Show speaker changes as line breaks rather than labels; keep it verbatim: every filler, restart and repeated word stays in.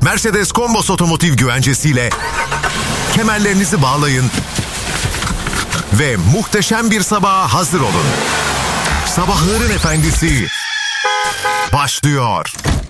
Mercedes Kombos Otomotiv güvencesiyle kemerlerinizi bağlayın ve muhteşem bir sabaha hazır olun. Sabahların efendisi başlıyor.